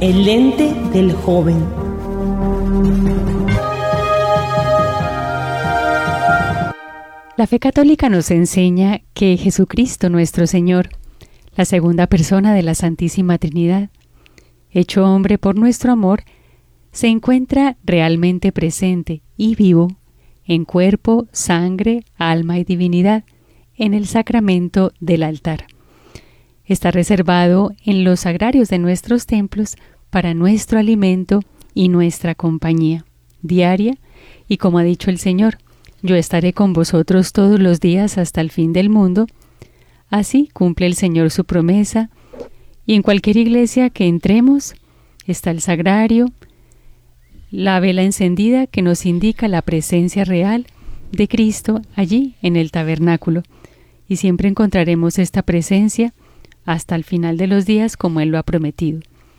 El lente del joven. La fe católica nos enseña que Jesucristo nuestro Señor, la segunda persona de la Santísima Trinidad, hecho hombre por nuestro amor, se encuentra realmente presente y vivo en cuerpo, sangre, alma y divinidad en el sacramento del altar. Está reservado en los sagrarios de nuestros templos para nuestro alimento y nuestra compañía diaria, y como ha dicho el Señor, yo estaré con vosotros todos los días hasta el fin del mundo. Así cumple el Señor su promesa, y en cualquier iglesia que entremos está el sagrario, la vela encendida que nos indica la presencia real de Cristo allí en el tabernáculo, y siempre encontraremos esta presencia hasta el final de los días como Él lo ha prometido.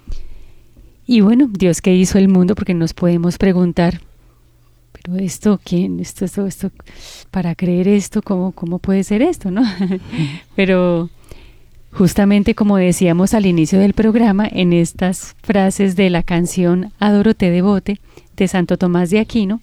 Y bueno, Dios que hizo el mundo, porque nos podemos preguntar, pero esto, ¿quién? Esto, para creer esto, ¿cómo puede ser esto, no? Pero justamente como decíamos al inicio del programa, en estas frases de la canción Adoro te devote de Santo Tomás de Aquino,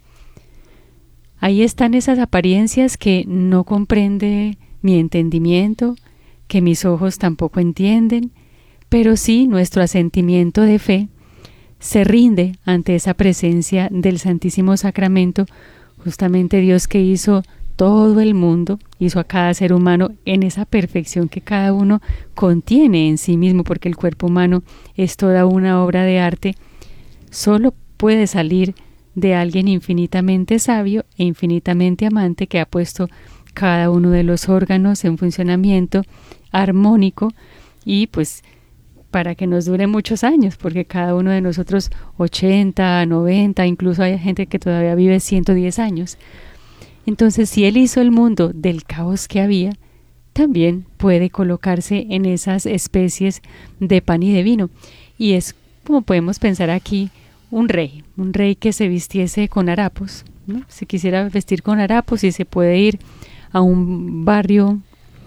ahí están esas apariencias que no comprende mi entendimiento, que mis ojos tampoco entienden, pero sí nuestro asentimiento de fe se rinde ante esa presencia del Santísimo Sacramento. Justamente Dios que hizo todo el mundo, hizo a cada ser humano en esa perfección que cada uno contiene en sí mismo, porque el cuerpo humano es toda una obra de arte, solo puede salir de alguien infinitamente sabio e infinitamente amante que ha puesto cada uno de los órganos en funcionamiento armónico y pues para que nos dure muchos años, porque cada uno de nosotros 80, 90, incluso hay gente que todavía vive 110 años. Entonces, si Él hizo el mundo del caos que había, también puede colocarse en esas especies de pan y de vino. Y es como podemos pensar aquí, un rey que se vistiese con harapos, ¿no? Si quisiera vestir con harapos y se puede ir a un barrio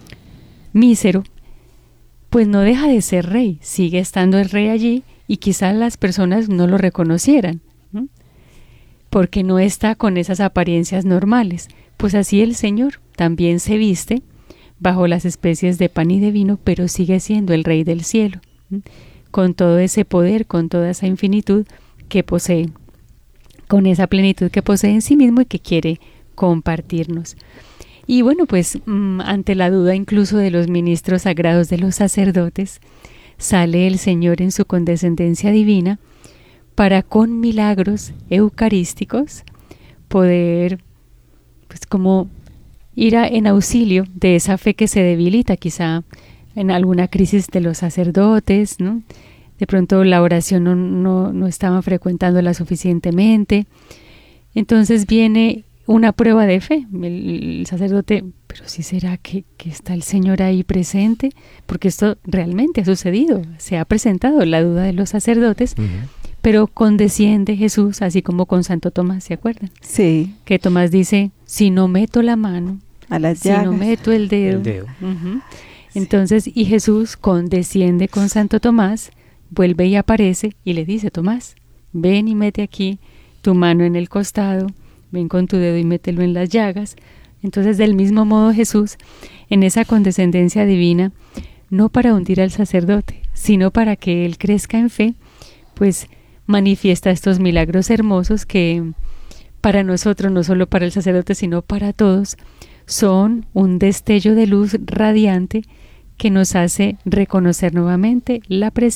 mísero, pues no deja de ser rey, sigue estando el rey allí y quizás las personas no lo reconocieran, ¿no? Porque no está con esas apariencias normales. Pues así el Señor también se viste bajo las especies de pan y de vino, pero sigue siendo el Rey del cielo, ¿no? Con todo ese poder, con toda esa infinitud que posee, con esa plenitud que posee en sí mismo y que quiere compartirnos. Y bueno, pues ante la duda incluso de los ministros sagrados, de los sacerdotes, sale el Señor en su condescendencia divina para con milagros eucarísticos poder pues como ir en auxilio de esa fe que se debilita quizá en alguna crisis de los sacerdotes, ¿no? De pronto la oración no estaban frecuentándola suficientemente. Entonces viene una prueba de fe. El sacerdote, pero ¿sí será que está el Señor ahí presente? Porque esto realmente ha sucedido, se ha presentado la duda de los sacerdotes, pero condesciende Jesús, así como con Santo Tomás, ¿se acuerdan? Sí. Que Tomás dice, si no meto la mano, a las llagas, si no meto el dedo. Entonces, y Jesús condesciende con Santo Tomás, vuelve y aparece y le dice, Tomás, ven y mete aquí tu mano en el costado, ven con tu dedo y mételo en las llagas. Entonces, del mismo modo Jesús, en esa condescendencia divina, no para hundir al sacerdote, sino para que él crezca en fe, pues manifiesta estos milagros hermosos que para nosotros, no solo para el sacerdote, sino para todos, son un destello de luz radiante que nos hace reconocer nuevamente la presencia